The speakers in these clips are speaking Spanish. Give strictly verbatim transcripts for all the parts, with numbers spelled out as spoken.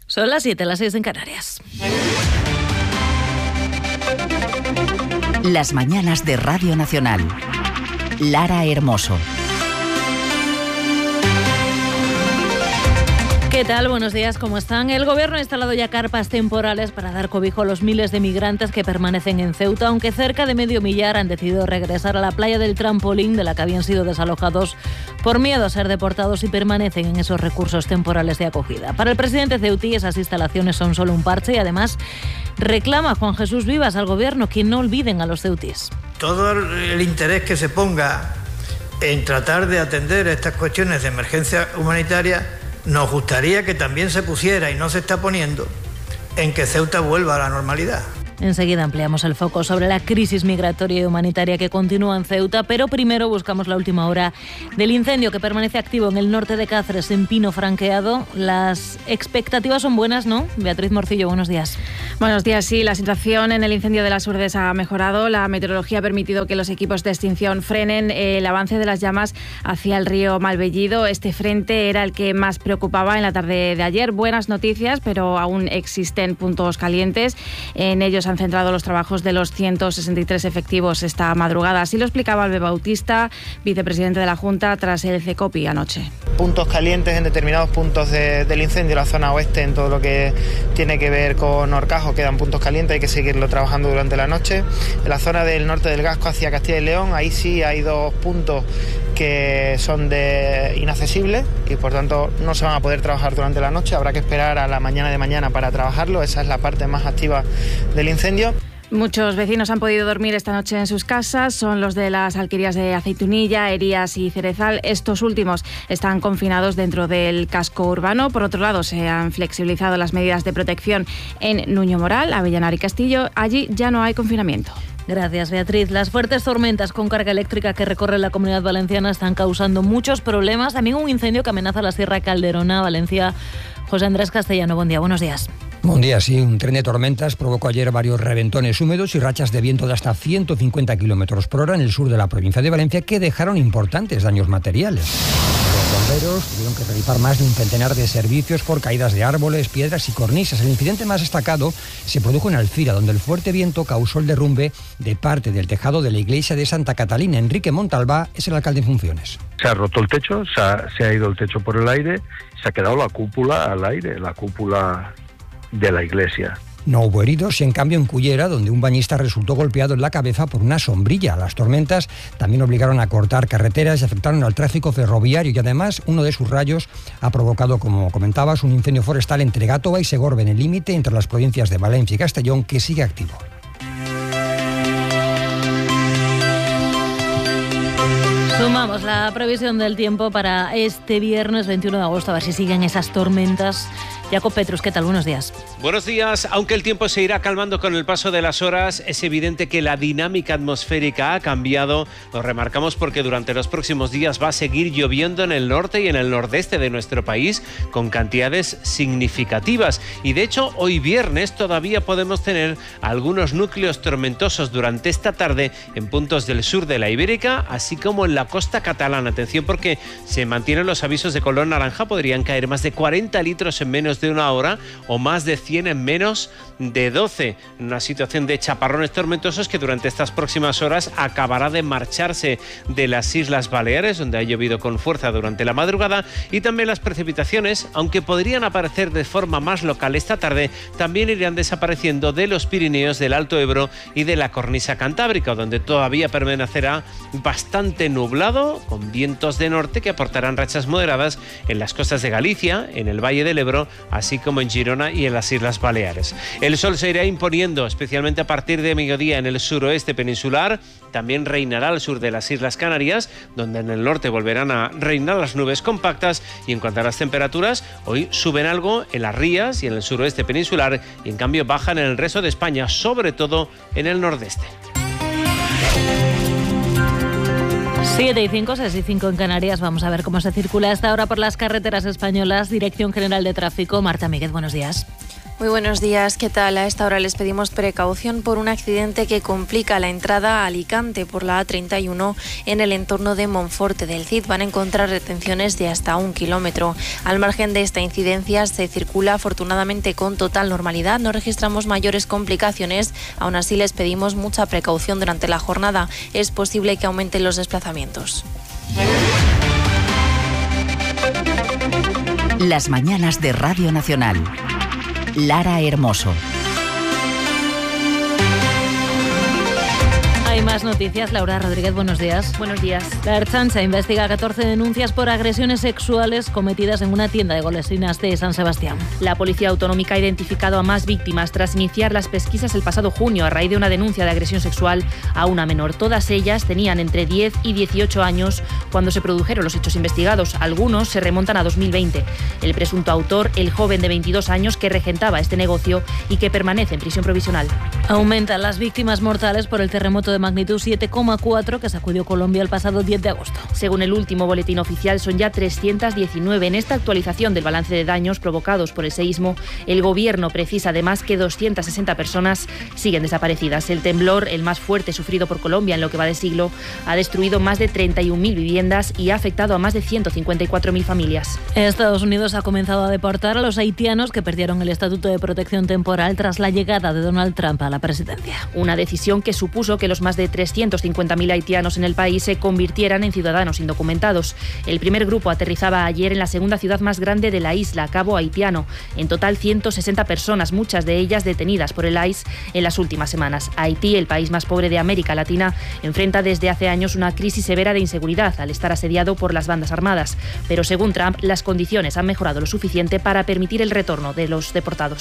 Son las siete, las seis en Canarias. Las mañanas de Radio Nacional. Lara Hermoso. ¿Qué tal? Buenos días, ¿cómo están? El Gobierno ha instalado ya carpas temporales para dar cobijo a los miles de migrantes que permanecen en Ceuta, aunque cerca de medio millar han decidido regresar a la playa del Trampolín, de la que habían sido desalojados por miedo a ser deportados, y permanecen en esos recursos temporales de acogida. Para el presidente ceutí, esas instalaciones son solo un parche y además reclama Juan Jesús Vivas al Gobierno que no olviden a los ceutís. Todo el interés que se ponga en tratar de atender estas cuestiones de emergencia humanitaria, nos gustaría que también se pusiera, y no se está poniendo, en que Ceuta vuelva a la normalidad. Enseguida ampliamos el foco sobre la crisis migratoria y humanitaria que continúa en Ceuta, pero primero buscamos la última hora del incendio que permanece activo en el norte de Cáceres, en Pino Franqueado. Las expectativas son buenas, ¿no? Beatriz Morcillo, buenos días. Buenos días, sí. La situación en el incendio de las Urdes ha mejorado. La meteorología ha permitido que los equipos de extinción frenen el avance de las llamas hacia el río Malvellido. Este frente era el que más preocupaba en la tarde de ayer. Buenas noticias, pero aún existen puntos calientes. En ellos han centrado los trabajos de los ciento sesenta y tres efectivos esta madrugada. Así lo explicaba Albe Bautista, vicepresidente de la Junta, tras el CECOPI anoche. Puntos calientes en determinados puntos de, del incendio, la zona oeste, en todo lo que tiene que ver con Horcajo, quedan puntos calientes, hay que seguirlo trabajando durante la noche. En la zona del norte del Gasco hacia Castilla y León, ahí sí hay dos puntos que son de inaccesibles y por tanto no se van a poder trabajar durante la noche, habrá que esperar a la mañana de mañana para trabajarlo, esa es la parte más activa del incendio. Muchos vecinos han podido dormir esta noche en sus casas, son los de las alquerías de Aceitunilla, Herías y Cerezal. Estos últimos están confinados dentro del casco urbano. Por otro lado, se han flexibilizado las medidas de protección en Nuño Moral, Avellanar y Castillo. Allí ya no hay confinamiento. Gracias, Beatriz. Las fuertes tormentas con carga eléctrica que recorren la Comunidad Valenciana están causando muchos problemas. También un incendio que amenaza la Sierra Calderona, Valencia. José Andrés Castellano, buen día, buenos días. Buen día, sí. Un tren de tormentas provocó ayer varios reventones húmedos y rachas de viento de hasta ciento cincuenta kilómetros por hora en el sur de la provincia de Valencia, que dejaron importantes daños materiales. Los bomberos tuvieron que realizar más de un centenar de servicios por caídas de árboles, piedras y cornisas. El incidente más destacado se produjo en Alcira, donde el fuerte viento causó el derrumbe de parte del tejado de la iglesia de Santa Catalina. Enrique Montalbá es el alcalde en funciones. Se ha roto el techo, se ha, se ha ido el techo por el aire, se ha quedado la cúpula al aire, la cúpula de la iglesia. No hubo heridos y en cambio en Cullera, donde un bañista resultó golpeado en la cabeza por una sombrilla. Las tormentas también obligaron a cortar carreteras y afectaron al tráfico ferroviario, y además uno de sus rayos ha provocado, como comentabas, un incendio forestal entre Gátova y Segorbe, en el límite entre las provincias de Valencia y Castellón, que sigue activo. Sumamos la previsión del tiempo para este viernes veintiuno de agosto, a ver si siguen esas tormentas. Jacob Petrus, ¿qué tal? Buenos días. Buenos días. Aunque el tiempo se irá calmando con el paso de las horas, es evidente que la dinámica atmosférica ha cambiado. Lo remarcamos porque durante los próximos días va a seguir lloviendo en el norte y en el nordeste de nuestro país con cantidades significativas. Y de hecho, hoy viernes todavía podemos tener algunos núcleos tormentosos durante esta tarde en puntos del sur de la Ibérica, así como en la costa catalana. Atención, porque se mantienen los avisos de color naranja. Podrían caer más de cuarenta litros en menos de una hora o más de cien en menos de doce. Una situación de chaparrones tormentosos que durante estas próximas horas acabará de marcharse de las Islas Baleares, donde ha llovido con fuerza durante la madrugada, y también las precipitaciones, aunque podrían aparecer de forma más local esta tarde, también irán desapareciendo de los Pirineos, del Alto Ebro y de la cornisa cantábrica, donde todavía permanecerá bastante nublado, con vientos de norte que aportarán rachas moderadas en las costas de Galicia, en el Valle del Ebro, así como en Girona y en las Islas Baleares. El sol se irá imponiendo, especialmente a partir de mediodía en el suroeste peninsular. También reinará al sur de las Islas Canarias, donde en el norte volverán a reinar las nubes compactas. Y en cuanto a las temperaturas, hoy suben algo en las rías y en el suroeste peninsular, y en cambio bajan en el resto de España, sobre todo en el nordeste. siete y cinco, seis y cinco en Canarias. Vamos a ver cómo se circula a esta hora por las carreteras españolas. Dirección General de Tráfico, Marta Míguez, buenos días. Muy buenos días, ¿qué tal? A esta hora les pedimos precaución por un accidente que complica la entrada a Alicante por la A treinta y uno en el entorno de Monforte del Cid. Van a encontrar retenciones de hasta un kilómetro. Al margen de esta incidencia se circula afortunadamente con total normalidad. No registramos mayores complicaciones. Aún así les pedimos mucha precaución durante la jornada. Es posible que aumenten los desplazamientos. Las mañanas de Radio Nacional. Lara Hermoso. Hay más noticias. Laura Rodríguez, buenos días. Buenos días. La Ertzaintza investiga catorce denuncias por agresiones sexuales cometidas en una tienda de golosinas de San Sebastián. La Policía Autonómica ha identificado a más víctimas tras iniciar las pesquisas el pasado junio a raíz de una denuncia de agresión sexual a una menor. Todas ellas tenían entre diez y dieciocho años cuando se produjeron los hechos investigados. Algunos se remontan a dos mil veinte. El presunto autor, el joven de veintidós años que regentaba este negocio y que permanece en prisión provisional. Aumentan las víctimas mortales por el terremoto de magnitud siete coma cuatro que sacudió Colombia el pasado diez de agosto. Según el último boletín oficial, son ya trescientas diecinueve. En esta actualización del balance de daños provocados por el seísmo, el gobierno precisa además que doscientas sesenta personas siguen desaparecidas. El temblor, el más fuerte sufrido por Colombia en lo que va de siglo, ha destruido más de treinta y un mil viviendas y ha afectado a más de ciento cincuenta y cuatro mil familias. Estados Unidos ha comenzado a deportar a los haitianos que perdieron el estatuto de protección temporal tras la llegada de Donald Trump a la presidencia. Una decisión que supuso que los más de trescientos cincuenta mil haitianos en el país se convirtieran en ciudadanos indocumentados. El primer grupo aterrizaba ayer en la segunda ciudad más grande de la isla, Cabo Haitiano. En total, ciento sesenta personas, muchas de ellas detenidas por el I C E en las últimas semanas. Haití, el país más pobre de América Latina, enfrenta desde hace años una crisis severa de inseguridad al estar asediado por las bandas armadas. Pero según Trump, las condiciones han mejorado lo suficiente para permitir el retorno de los deportados.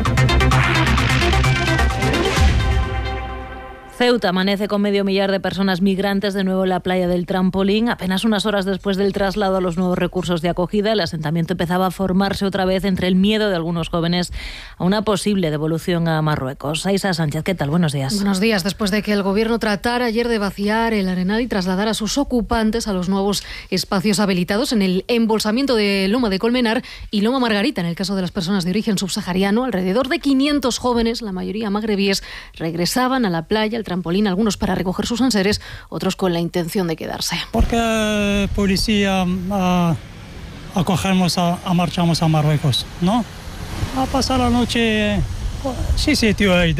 Ceuta amanece con medio millar de personas migrantes de nuevo en la playa del Trampolín. Apenas unas horas después del traslado a los nuevos recursos de acogida, el asentamiento empezaba a formarse otra vez entre el miedo de algunos jóvenes a una posible devolución a Marruecos. Aisa Sánchez, ¿qué tal? Buenos días. Buenos días. Después de que el gobierno tratara ayer de vaciar el Arenal y trasladar a sus ocupantes a los nuevos espacios habilitados en el embolsamiento de Loma de Colmenar y Loma Margarita, en el caso de las personas de origen subsahariano, alrededor de quinientos jóvenes, la mayoría magrebíes, regresaban a la playa, al trampolín, algunos para recoger sus enseres, otros con la intención de quedarse. Porque la policía a, a cogernos, a, a marchamos a Marruecos, ¿no? A pasar la noche, sí, sitio ahí,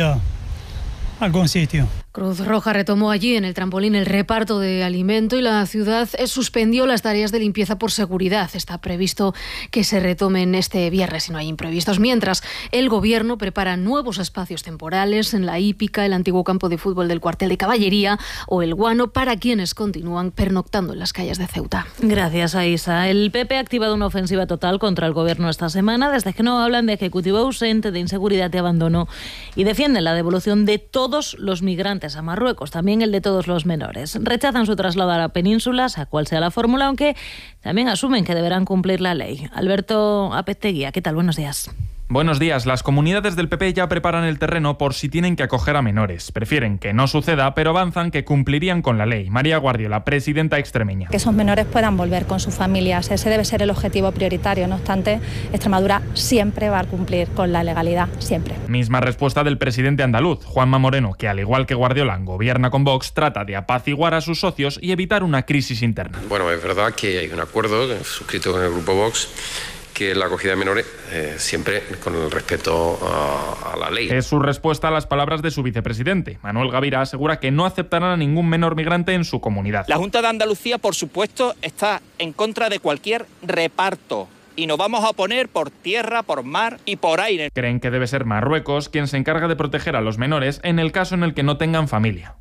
algún sitio. Cruz Roja retomó allí en el trampolín el reparto de alimento y la ciudad suspendió las tareas de limpieza por seguridad. Está previsto que se retomen este viernes si no hay imprevistos. Mientras, el gobierno prepara nuevos espacios temporales en la hípica, el antiguo campo de fútbol del cuartel de caballería o el Guano para quienes continúan pernoctando en las calles de Ceuta. Gracias, Aisa. El P P ha activado una ofensiva total contra el gobierno esta semana desde que no hablan de ejecutivo ausente, de inseguridad y abandono y defienden la devolución de todos los migrantes a Marruecos, también el de todos los menores. Rechazan su traslado a la península, sea cual sea la fórmula, aunque también asumen que deberán cumplir la ley. Alberto Apeteguía, ¿qué tal? Buenos días. Buenos días. Las comunidades del P P ya preparan el terreno por si tienen que acoger a menores. Prefieren que no suceda, pero avanzan que cumplirían con la ley. María Guardiola, presidenta extremeña. Que esos menores puedan volver con sus familias. Ese debe ser el objetivo prioritario. No obstante, Extremadura siempre va a cumplir con la legalidad, siempre. Misma respuesta del presidente andaluz, Juanma Moreno, que al igual que Guardiola gobierna con Vox, trata de apaciguar a sus socios y evitar una crisis interna. Bueno, es verdad que hay un acuerdo suscrito con el grupo Vox, que la acogida de menores eh, siempre con el respeto a, a la ley. Es su respuesta a las palabras de su vicepresidente. Manuel Gavira asegura que no aceptarán a ningún menor migrante en su comunidad. La Junta de Andalucía, por supuesto, está en contra de cualquier reparto y nos vamos a oponer por tierra, por mar y por aire. Creen que debe ser Marruecos quien se encarga de proteger a los menores en el caso en el que no tengan familia.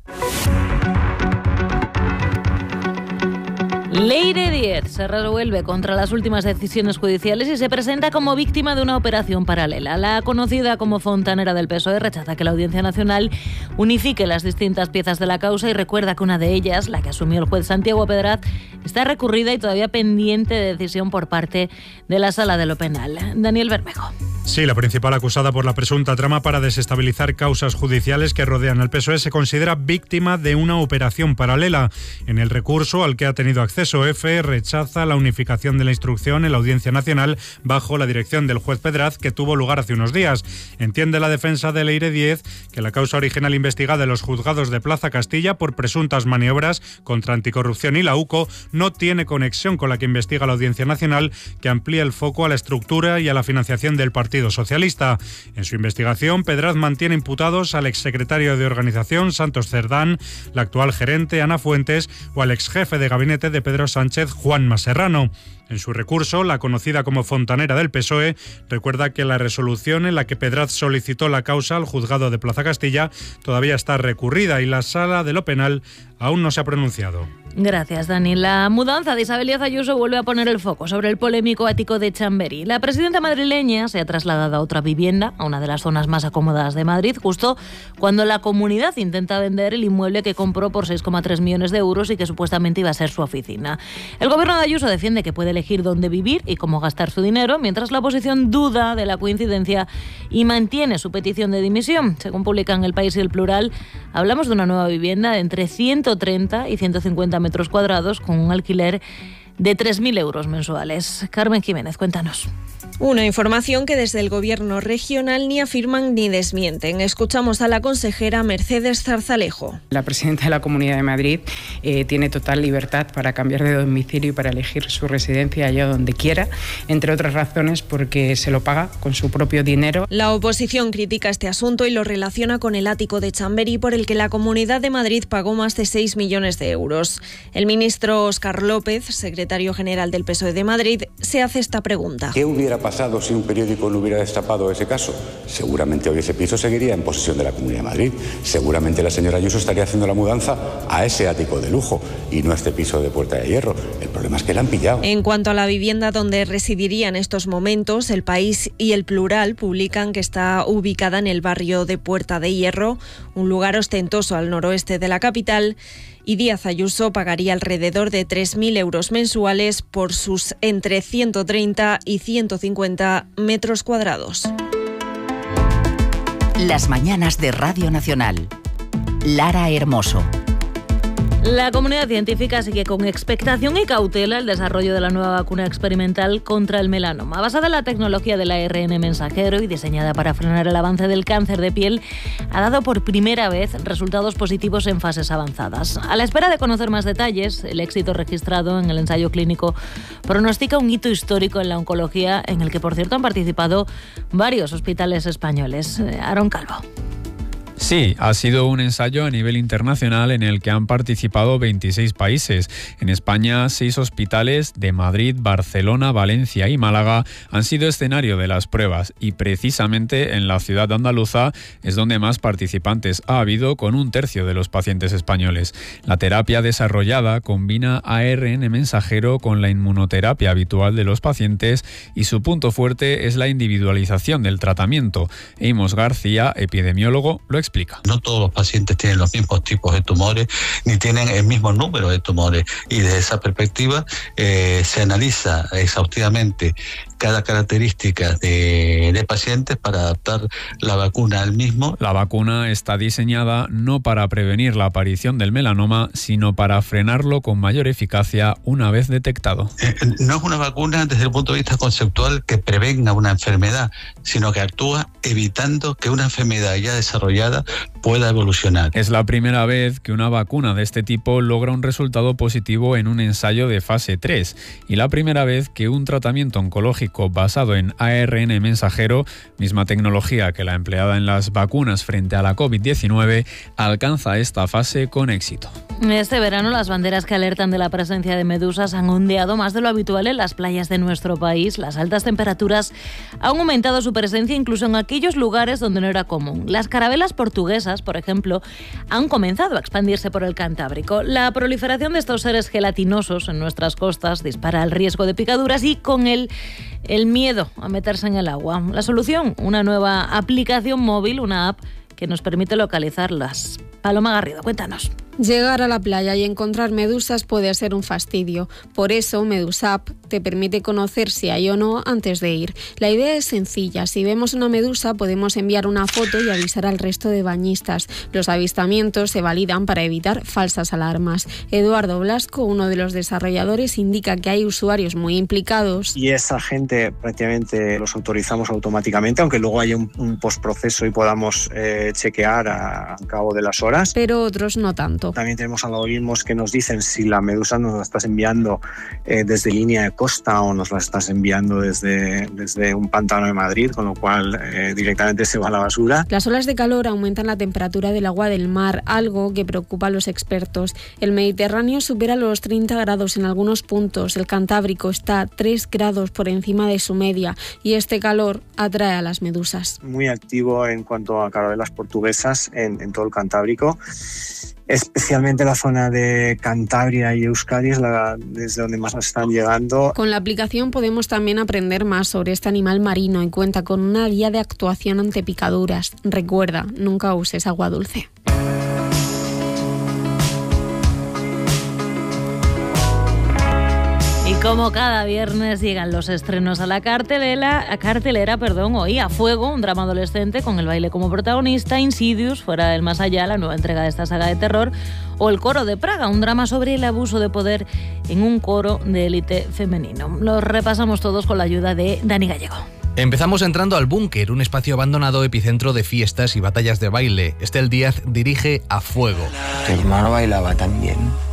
Leire Diez se revuelve contra las últimas decisiones judiciales y se presenta como víctima de una operación paralela. La conocida como fontanera del P S O E rechaza que la Audiencia Nacional unifique las distintas piezas de la causa y recuerda que una de ellas, la que asumió el juez Santiago Pedraz, está recurrida y todavía pendiente de decisión por parte de la Sala de lo Penal. Daniel Bermejo. Sí, la principal acusada por la presunta trama para desestabilizar causas judiciales que rodean al P S O E se considera víctima de una operación paralela. En el recurso al que ha tenido acceso C O E F rechaza la unificación de la instrucción en la Audiencia Nacional bajo la dirección del juez Pedraz, que tuvo lugar hace unos días. Entiende la defensa de Leire Díez que la causa original investigada en los juzgados de Plaza Castilla por presuntas maniobras contra Anticorrupción y la U C O no tiene conexión con la que investiga la Audiencia Nacional, que amplía el foco a la estructura y a la financiación del Partido Socialista. En su investigación, Pedraz mantiene imputados al exsecretario de Organización, Santos Cerdán, la actual gerente, Ana Fuentes, o al exjefe de gabinete de Pedro Sánchez, Juanma Serrano. En su recurso, la conocida como Fontanera del P S O E recuerda que la resolución en la que Pedraz solicitó la causa al juzgado de Plaza Castilla todavía está recurrida y la Sala de lo Penal aún no se ha pronunciado. Gracias, Dani. La mudanza de Isabel Díaz Ayuso vuelve a poner el foco sobre el polémico ático de Chamberí. La presidenta madrileña se ha trasladado a otra vivienda, a una de las zonas más acomodadas de Madrid, justo cuando la comunidad intenta vender el inmueble que compró por seis coma tres millones de euros y que supuestamente iba a ser su oficina. El gobierno de Ayuso defiende que puede elegir dónde vivir y cómo gastar su dinero, mientras la oposición duda de la coincidencia y mantiene su petición de dimisión. Según publican El País y El Plural, hablamos de una nueva vivienda de entre ciento treinta y ciento cincuenta metros cuadrados con un alquiler de tres mil euros mensuales. Carmen Jiménez, cuéntanos. Una información que desde el Gobierno regional ni afirman ni desmienten. Escuchamos a la consejera Mercedes Zarzalejo. La presidenta de la Comunidad de Madrid eh, tiene total libertad para cambiar de domicilio y para elegir su residencia allá donde quiera, entre otras razones porque se lo paga con su propio dinero. La oposición critica este asunto y lo relaciona con el ático de Chamberí, por el que la Comunidad de Madrid pagó más de seis millones de euros. El ministro Óscar López, secretario general del P S O E de Madrid, se hace esta pregunta. ¿Qué hubiera pasado si un periódico no hubiera destapado ese caso? Seguramente hoy ese piso seguiría en posesión de la Comunidad de Madrid. Seguramente la señora Ayuso estaría haciendo la mudanza a ese ático de lujo y no a este piso de Puerta de Hierro. El problema es que la han pillado. En cuanto a la vivienda donde residiría en estos momentos, El País y El Plural publican que está ubicada en el barrio de Puerta de Hierro, un lugar ostentoso al noroeste de la capital, y Díaz Ayuso pagaría alrededor de tres mil euros mensuales por sus entre ciento treinta y ciento cincuenta metros cuadrados. Las mañanas de Radio Nacional. Lara Hermoso. La comunidad científica sigue con expectación y cautela el desarrollo de la nueva vacuna experimental contra el melanoma. Basada en la tecnología del A R N mensajero y diseñada para frenar el avance del cáncer de piel, ha dado por primera vez resultados positivos en fases avanzadas. A la espera de conocer más detalles, el éxito registrado en el ensayo clínico pronostica un hito histórico en la oncología, en el que, por cierto, han participado varios hospitales españoles. Aaron Calvo. Sí, ha sido un ensayo a nivel internacional en el que han participado veintiséis países. En España, seis hospitales de Madrid, Barcelona, Valencia y Málaga han sido escenario de las pruebas, y precisamente en la ciudad andaluza es donde más participantes ha habido, con un tercio de los pacientes españoles. La terapia desarrollada combina A R N mensajero con la inmunoterapia habitual de los pacientes, y su punto fuerte es la individualización del tratamiento. Amos García, epidemiólogo, lo explica. No todos los pacientes tienen los mismos tipos de tumores ni tienen el mismo número de tumores, y desde esa perspectiva eh, se analiza exhaustivamente cada característica de, de pacientes para adaptar la vacuna al mismo. La vacuna está diseñada no para prevenir la aparición del melanoma, sino para frenarlo con mayor eficacia una vez detectado. Eh, no es una vacuna desde el punto de vista conceptual que prevenga una enfermedad, sino que actúa evitando que una enfermedad ya desarrollada pueda evolucionar. Es la primera vez que una vacuna de este tipo logra un resultado positivo en un ensayo de fase tres, y la primera vez que un tratamiento oncológico basado en A R N mensajero, misma tecnología que la empleada en las vacunas frente a la COVID diecinueve, alcanza esta fase con éxito. Este verano, las banderas que alertan de la presencia de medusas han ondeado más de lo habitual en las playas de nuestro país. Las altas temperaturas han aumentado su presencia incluso en aquellos lugares donde no era común. Las carabelas portuguesas, por ejemplo, han comenzado a expandirse por el Cantábrico. La proliferación de estos seres gelatinosos en nuestras costas dispara el riesgo de picaduras y, con él, el miedo a meterse en el agua. La solución, una nueva aplicación móvil, una app que nos permite localizarlas. Paloma Garrido, cuéntanos. Llegar a la playa y encontrar medusas puede ser un fastidio. Por eso, Medusap te permite conocer si hay o no antes de ir. La idea es sencilla. Si vemos una medusa, podemos enviar una foto y avisar al resto de bañistas. Los avistamientos se validan para evitar falsas alarmas. Eduardo Blasco, uno de los desarrolladores, indica que hay usuarios muy implicados. Y esa gente prácticamente los autorizamos automáticamente, aunque luego haya un, un postproceso y podamos eh, chequear a, a cabo de las horas. Pero otros no tanto. También tenemos algoritmos que nos dicen si la medusa nos la estás enviando eh, desde línea de costa o nos la estás enviando desde, desde un pantano de Madrid, con lo cual eh, directamente se va a la basura. Las olas de calor aumentan la temperatura del agua del mar, algo que preocupa a los expertos. El Mediterráneo supera los treinta grados en algunos puntos, el Cantábrico está tres grados por encima de su media y este calor atrae a las medusas. Muy activo en cuanto a carabelas portuguesas en, en todo el Cantábrico. Especialmente la zona de Cantabria y Euskadi es la, desde donde más nos están llegando. Con la aplicación podemos también aprender más sobre este animal marino y cuenta con una guía de actuación ante picaduras. Recuerda, nunca uses agua dulce. Y como cada viernes llegan los estrenos a la cartelera, a cartelera, perdón, hoy A Fuego, un drama adolescente con el baile como protagonista, Insidious, Fuera del Más Allá, la nueva entrega de esta saga de terror, o El Coro de Praga, un drama sobre el abuso de poder en un coro de élite femenino. Los repasamos todos con la ayuda de Dani Gallego. Empezamos entrando al Búnker, un espacio abandonado epicentro de fiestas y batallas de baile. Estel Díaz dirige A Fuego. Tu hermano bailaba tan bien.